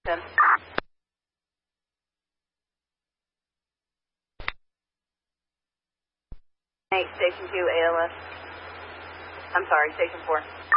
Houston. Hey, Station 2 ALS. I'm sorry, Station 4.